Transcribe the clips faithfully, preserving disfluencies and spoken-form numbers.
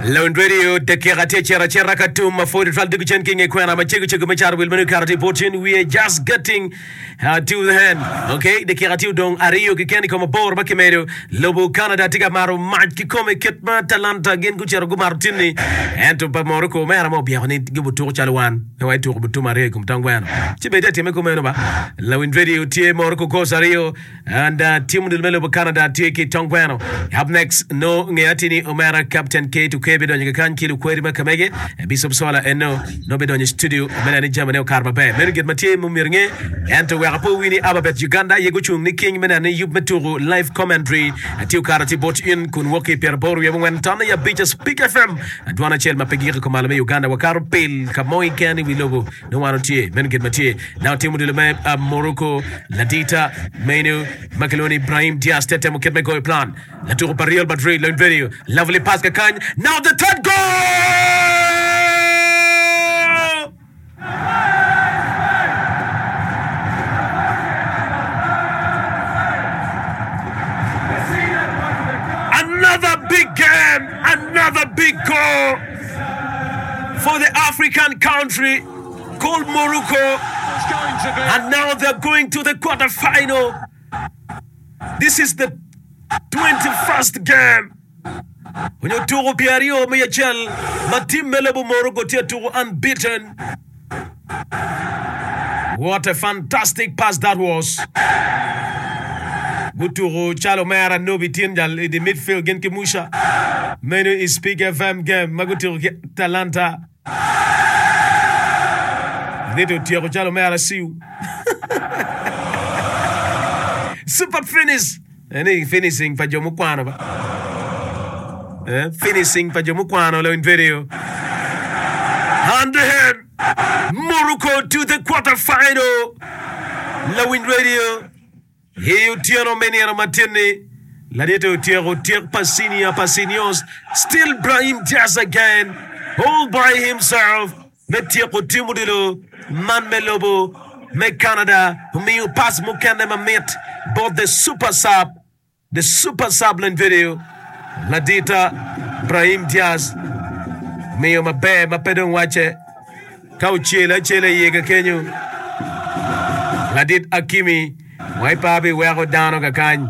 Lone Radio dekirate chera chera katum for the faldu chen king equana machegu chegu machar will menu karate portion. We are just getting uh, to the hand. Okay, dekirate dong ario ki ken como bor bakimero lobo Canada tiga maru mat ki come kitma talanta gen ku chero gumar tinni ento pa moroko mera mo bia ni gibu tur chalwan e wai tur butu mare kum tangwana chibe dete me ko meno ba Lone Radio tie moroko ko sario and uh, team del melo Canada tie ki tangwana. Up next no ngeatini omera Captain K to K bedonye kan kilu kweri makamege bisop sola eno no bedonye studio menani jamane karma bay merget matie mumirnge ento werapo wini ababet Uganda yego chung ni king menani yub meturu live commentary atiu karati bot in kun woki per boru yebo wentana ya beach speak F M adwana chel mapegiri ko malame Uganda wakaro pel kamoi kani wi logo no wano tie merget matie now timu de me uh, Morocco Ladita Menu Makeloni Ibrahim Diaz tete mo ketme go plan la tour par Real Madrid Lone Radio lovely pass ka kan now the third goal! Another big game, another big goal for the African country called Morocco. And now they're going to the quarterfinal. This is the twenty-first game. When you tour Pierio Mayachel, Matim Melebu Morocco Tietu unbeaten. What a fantastic pass that was. Guturu Chalomera Nobi Tinjal in the midfield Genki Musha. Menu is Speak F M game. Maguturu Talanta. Nito Tiro Chalomera Siu. Super finish. And finishing for Jomukwano. Uh, finishing for Jomukwano Lone Video. Hand to hand. Morocco to the quarterfinal. Lone Radio. Here Tiano Meniano Matini. Ladito Tiero Tier Passinia Passinios. Still Brahim Diaz again. All by himself. Metiako Timudilo. Man Melobo. Me Canada. Miu Pass Mukande Mamit. Both the super sub. The super sub Lone Video. Ladita Brahim Diaz Mio mabe mapedon wache Kauchela chele yega kenyu Ladit Akimi Waipabi wero dano kakany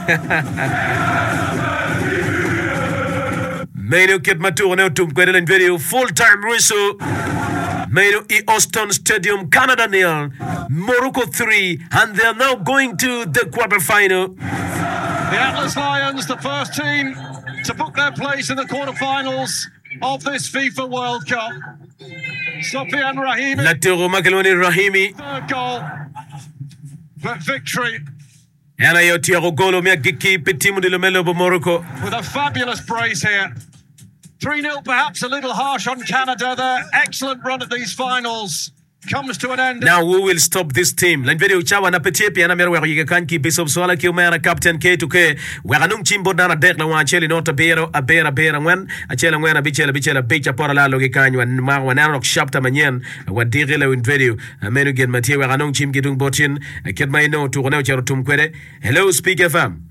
Meno kit maturno tum kwedelen video full time whistle Meno E Austin Stadium Canada nil Morocco three and they are now going to the quarterfinal. The Atlas Lions, the first team to book their place in the quarterfinals of this FIFA World Cup. Sofiane Rahimi. Latero Makeloni Rahimi. Third goal. But victory. Yana yo Tiago Golo mia giki petimu de Lomelo Morocco. With a fabulous brace here. three nil perhaps a little harsh on Canada. Their excellent run at these finals comes to an end. Now we will stop this team. Lan video chawa na petie pia na mero wa yiga kan ki bisop sola ki umera Captain K to K. Wa ganung chimbo na dek la wa cheli nota bero a bera bera ngwan a chela ngwana bichela bichela bicha pora la logi kan wa ma wa na rock shapta manyen wa dire le in video. Menu gen matie wa ganung chim ki dung botin ket mai no to na chero tum kwede. Hello Speak F M.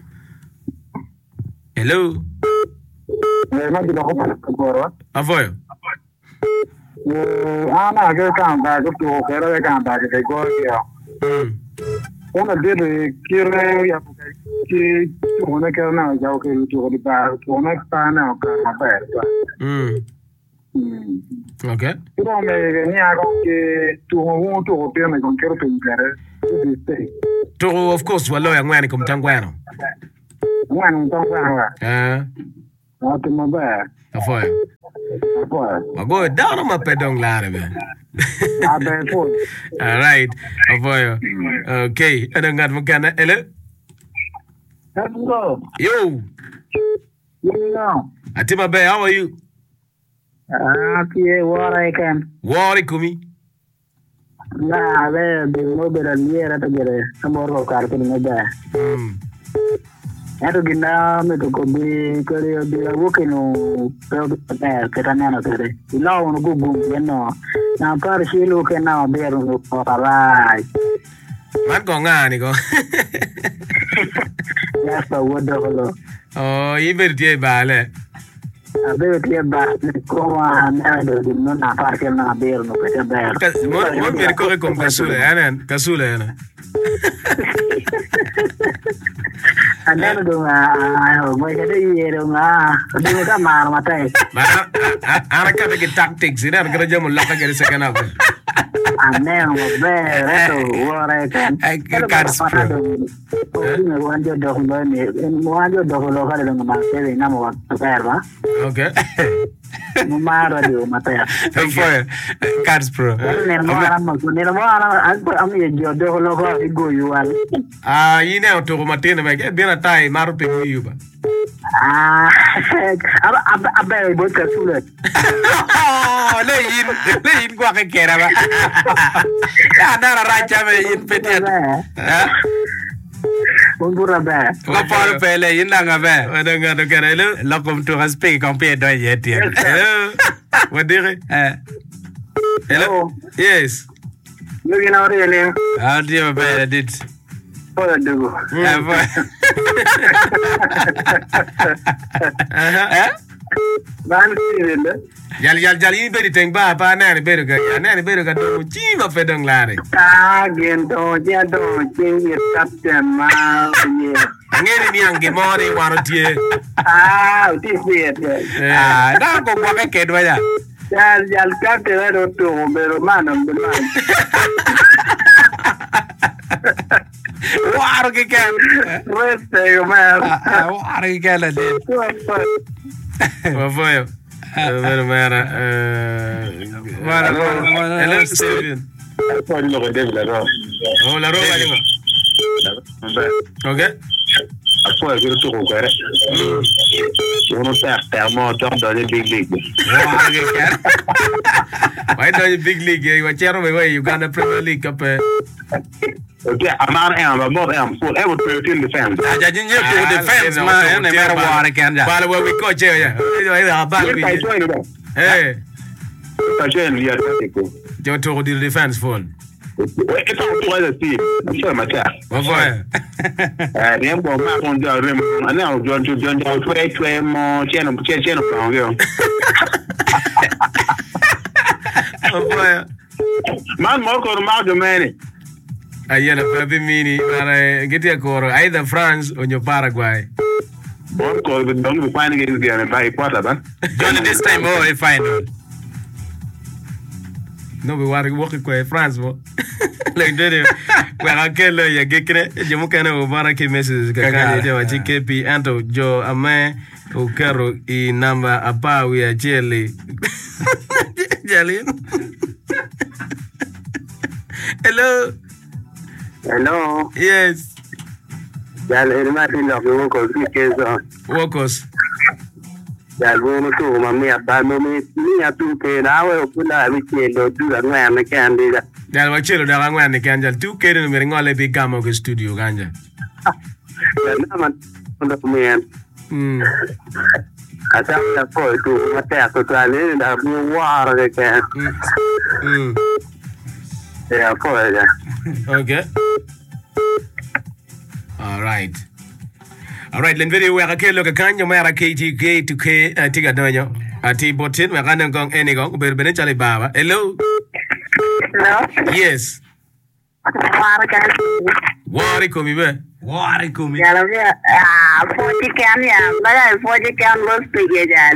Hello. Avoyo. Ana che canta che tu che era canta che sei gorgia. Una delle kire ya che tu non è che no ya che tu di pa tu non è pa no che aperta. Mm. Okay. Però me venia con che tu non tu per me con che tu per. Tu of course wallo ya ngwani kumtangwano. Ngwani kumtangwano. Eh. Ottimo beh. Avoyo. Ma go down on my pedong lare man. All right. Avoyo. Okay. Ano nga mo kana? Hello? Hello. Yo. Yo. Atima Bay, how are you? Ah, okay, what I can. Wari kumi. Nah, there the mobile liera to get a more carpet in the Hmm. Ero gina me to kobi kare bi woke no pero eh ketana no tere ila ono gugu no na par shilo ke na bero no parai man ko ngani ko ya sa wodo holo Oh, ibertie bale. Abe dia ba ko na do di no na par que na ber no que ber. Mo mo mi ricorre con Casule, anan, Casule ana. Anan do nga mo ya de yero nga. Di ka mar matai. Ma ara ka ke tactics, ina ra kerja mo laka gari sakana ko. Anan mo be reto wore kan. Ai cards pro. Ni wanjo do ko ni mo wanjo do ko lo ka de ma se na mo ber ba. Okay. Mara di mataya. Foi cards pro. Ne mo ara mo ne mo ara al am ye jo do lo ko go yual. Ah, ine auto matene me ke bina tai maru pe yuba. Ah, aba aba aba bo ka sule. Oh, le yin le yin gwa ke kera ba. Ya na ra cha me yin pe dia. Ha? Undura ba. Ko por pele yinda ngabe. Wada nga do kera lo. La kom tu respect kom pe do yeti. Hello. What dire? Eh. Hello. Yes. Lu gina ore le. How do you be dit? Hola dugo. Eh. Eh? Ban sile. Jal jal jal yin beri teng ba pa na ni beru ga na ni beru ga do chi ma fe dong lare. Ta gen do ja do jing ye captain ma ye. Ngeni ni ange mori waro tie. Ah, ti ye. Ah, na ko gwa ke kedwa ya. Jal jal captain ro to pero mano man. Waro ke ke. Reste yo man. Ah, waro ke ke la dit. Wa foi. Ver mera eh Waro hello Steven. Poi lo che devi la ro. Oh la roba lima. Okay. Poi che tu con quere. Uno sta per mo top da big league. Waro ke ke. Why do you big league? Wa chero me way Uganda Premier League up. Okay, amar am ba mo am full ever thirteen defense. Ja jin ye to defense ma ne mer waro ke anja. Bala wa we coach ya. Ida ba Io wi. fai join ba. Eh. Sta join li artico. Jo to di defense phone. E fa tu ala ti. Sio ma ta. Wa foi. Eh, ne bo ma kon ja rem. Ana o jo jo jo jo twe twe mo cheno cheno pa ngio. Wa foi. Man mo ko ma do mene. Ayana papi mini para geti akoro either France or your Paraguay. Bon ko be dong be fine against the ba ipota ba. Johnny this time oh I find out. No be wari woki ko France mo. Like dede we akelo ya gekre jemu kana obara ke message ka kana je wa K P anto jo ame o karo I namba apa we a jeli. Jeli. Hello. Hello. Yes. Jal irma tin lo ko ko ki kezo. Wokos. Jal bo no to ma mi aba no mi ni atu ke na we kula mi ke do tu la ngwa me kan dira. Jal wa chelo da ngwa ne kanjal tu kere no ngole bi gamo ke studio ganja. Na man ndo mi en. Mm. Asa ta po tu ma ta ko ta ni da mi wa ra ke. Mm. Ya po ya. Okay. All right. All right, len video wa ke lo ka kanyo mara K T K to K tiga donyo. Ati botin wa kana gong eni gong ber bene chale baba. Hello. Hello. Yes. Mara ka. Wari komi be. Waro ko mi. Ya lo ya. Ah, po ti kan ya. Bala po ti kan lo spike jal.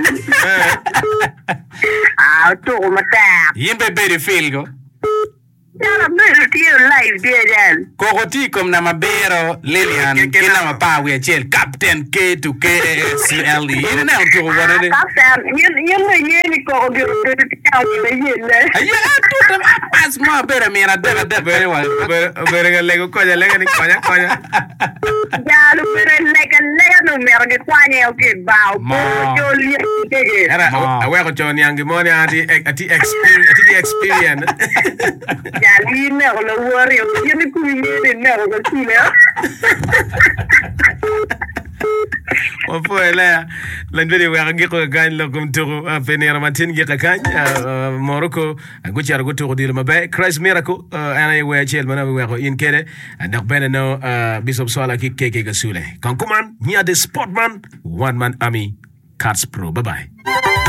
Ah, tu ma ta. Yimbe be feel go. Ya me ti live dia jal. Kokoti kom na mabero Lilian kina mapawi achel Captain K to K C L E. Ina na to wala de. Kapten, yun yun na yun ko ko ta ni yun na. Ayo to ta pas ma bera mira de de bere wa. Ber ber ga lego ko ja lego ni ko ja ko ja. Ya lu pero le ka le no me ro ke kwanye o ke ba o jo li ke ke. Era awe ko choni angi moni ati ati experience ati experience. Ya li ne o lo wori o yun ku ni ne o ko ti le. O poela lan video wa ngi ko gan lo kum turu penera matin gi ka kan Morocco go char go turu dil mabe Christ miracle ana we chel mana we ko in kede ndax ben no Bishop Sola ki keke ga sule kan kuman nya de sportman one man army Cards Pro. Bye-bye.